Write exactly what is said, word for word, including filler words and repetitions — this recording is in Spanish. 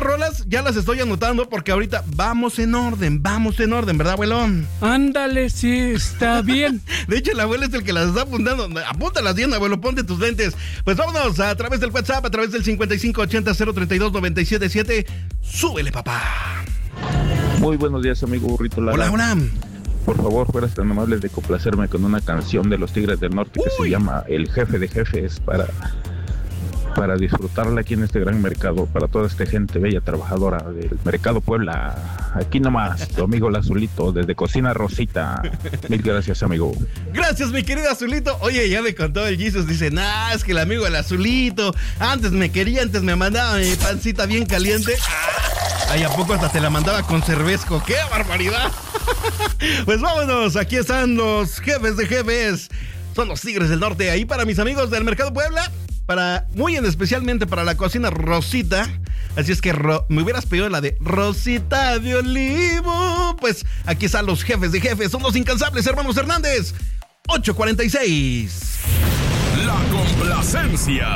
rolas ya las estoy anotando porque ahorita vamos en orden, vamos en orden, ¿verdad, abuelón? Ándale, sí, está bien. De hecho, el abuelo es el que las está apuntando. Apúntalas bien, abuelo, ponte tus lentes. Pues vámonos a través del WhatsApp, a través del cincuenta y cinco ochenta cero treinta y dos noventa y siete siete. Súbele, papá. Muy buenos días, amigo Burrito Lara. Hola, hola. Por favor, fueras tan amable de complacerme con una canción de los Tigres del Norte que Uy. se llama El Jefe de Jefes para, para disfrutarla aquí en este gran mercado, para toda esta gente bella trabajadora del Mercado Puebla. Aquí nomás, tu amigo el Azulito, desde Cocina Rosita. Mil gracias, amigo. Gracias, mi querido Azulito. Oye, ya me contó el Jesus. Dice, nah, es que el amigo el Azulito antes me quería, antes me mandaba mi pancita bien caliente. Ay, ¿a poco hasta te la mandaba con cervezco? ¡Qué barbaridad! Pues vámonos, aquí están los jefes de jefes. Son los Tigres del Norte. Ahí para mis amigos del Mercado Puebla, para muy en especialmente para la Cocina Rosita. Así es que ro, me hubieras pedido la de Rosita de Olivo. Pues aquí están los jefes de jefes. Son los incansables hermanos Hernández. ocho cuarenta y seis. La complacencia.